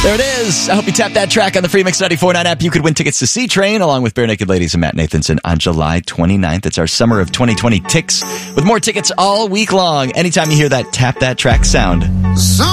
There it is. I hope you tapped that track on the free Mix 94.9 app. You could win tickets to C-Train along with Bare Naked Ladies and Matt Nathanson on July 29th. It's our Summer of 2020 Ticks with more tickets all week long. Anytime you hear that Tap That Track sound.